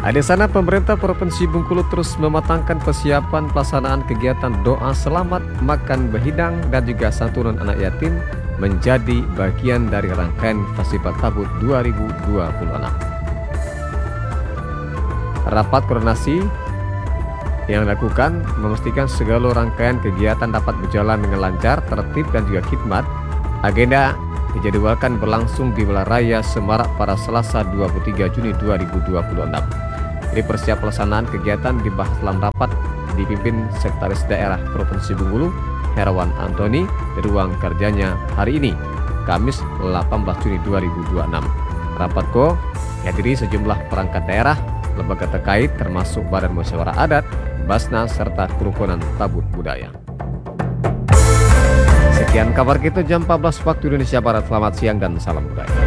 Di sana pemerintah Provinsi Bengkulu terus mematangkan persiapan pelaksanaan kegiatan doa selamat, makan berhidang, dan juga santunan anak yatim menjadi bagian dari rangkaian Festival Tabut 2026. Rapat koordinasi yang dilakukan memastikan segala rangkaian kegiatan dapat berjalan dengan lancar, tertib, dan juga khidmat. Agenda dijadwalkan berlangsung di Wilayah Semarak pada Selasa 23 Juni 2026. Jadi persiapan pelaksanaan kegiatan dibahas dalam rapat dipimpin Sekretaris Daerah Provinsi Bengkulu, Herawan Antoni, di ruang kerjanya hari ini, Kamis 18 Juni 2026. Rapat dihadiri sejumlah perangkat daerah, lembaga terkait termasuk Badan Musyawarah Adat, Basnas, serta Kerukunan Tabut Budaya. Sekian kabar kita jam 14 waktu Indonesia Barat. Selamat siang dan salam budaya.